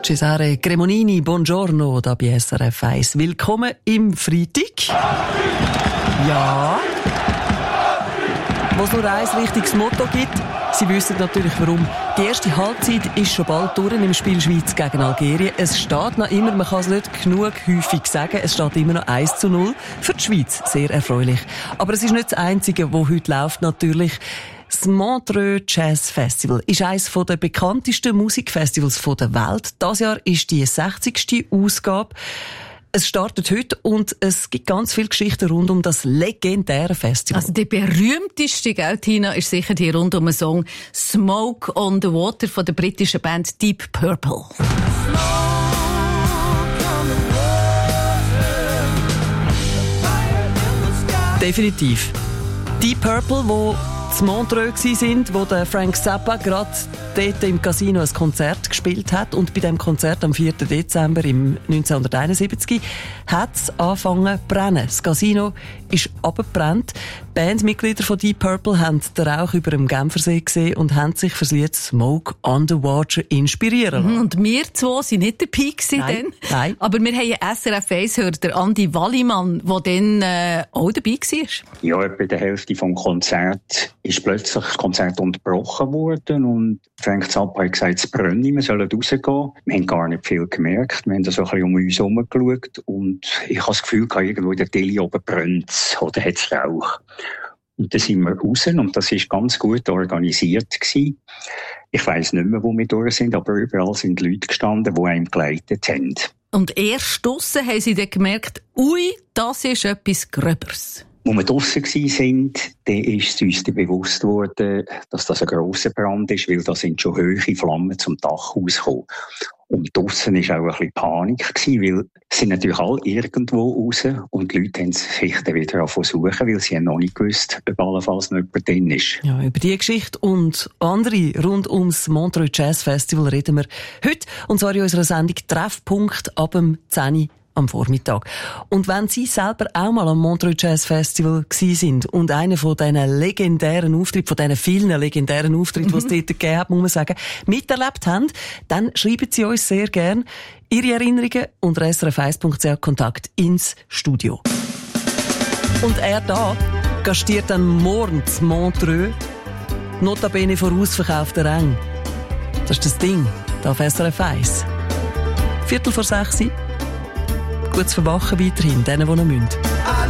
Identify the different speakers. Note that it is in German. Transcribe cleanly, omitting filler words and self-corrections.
Speaker 1: Cesare Cremonini, buongiorno, da bei SRF 1. Willkommen im Freitag. Ja. Wo es nur ein richtiges Motto gibt, Sie wissen natürlich warum. Die erste Halbzeit ist schon bald durch im Spiel Schweiz gegen Algerien. Es steht noch immer, man kann es nicht genug häufig sagen, es steht immer noch 1:0 für die Schweiz. Sehr erfreulich. Aber es ist nicht das Einzige, was heute läuft natürlich. Das Montreux Jazz Festival ist eines der bekanntesten Musikfestivals der Welt. Dieses Jahr ist die 60. Ausgabe. Es startet heute und es gibt ganz viele Geschichten rund um das legendäre Festival.
Speaker 2: Also die berühmteste, gell, Tina, ist sicher die rund um den Song «Smoke on the Water» von der britischen Band Deep Purple.
Speaker 1: Definitiv. Deep Purple, wo in Montreux waren, wo der Frank Zappa gerade dort im Casino ein Konzert gespielt hat. Und bei diesem Konzert am 4. Dezember 1971 hat es angefangen zu brennen. Das Casino ist abgebrannt. Bandmitglieder von Deep Purple haben den Rauch über dem Genfersee gesehen und haben sich für das Lied «Smoke on the Water» inspirieren lassen.
Speaker 2: Und wir zwei waren nicht dabei
Speaker 1: Nein.
Speaker 2: dann. Aber wir haben einen SRF 1-Hörer, der Andi Wallimann, der dann auch dabei war.
Speaker 3: Ja, etwa der Hälfte vom Konzert ist plötzlich das Konzert unterbrochen worden und Frank Zappa hat gesagt, es brenne, wir sollen rausgehen. Wir haben gar nicht viel gemerkt, wir haben so ein bisschen um uns herum geschaut und ich habe das Gefühl, irgendwo in der Tilly oben brennt oder hat es Rauch. Und dann sind wir raus und das war ganz gut organisiert gewesen. Ich weiss nicht mehr, wo wir durch sind, aber überall sind Leute gestanden, die einem geleitet haben.
Speaker 2: Und erst draussen haben sie dann gemerkt, ui, das ist etwas Gröberes.
Speaker 3: Als wir draussen waren, dann ist es uns bewusst geworden, dass das ein grosser Brand ist, weil da sind schon hohe Flammen zum Dach rausgekommen. Und draussen war auch ein bisschen Panik gewesen, weil es sind natürlich alle irgendwo raus und die Leute haben sich dann wieder suchen, weil sie noch nicht gewusst, ob allenfalls noch jemand drin ist.
Speaker 1: Ja, über diese Geschichte und andere rund ums Montreux Jazz Festival reden wir heute, und zwar in unserer Sendung «Treffpunkt» ab dem 10 am Vormittag. Und wenn Sie selber auch mal am Montreux Jazz Festival gewesen sind und einen von diesen legendären Auftritten, von diesen vielen legendären Auftritten, die es dort gegeben hat, muss man sagen, miterlebt haben, dann schreiben Sie uns sehr gern Ihre Erinnerungen unter srf1.ch Kontakt ins Studio. Und er da gastiert dann morgen in Montreux, notabene vor ausverkauften Rängen. Das ist das Ding, da auf SRF 1. 5:45. Gutes Verwachen weiterhin, denen, die noch müssen.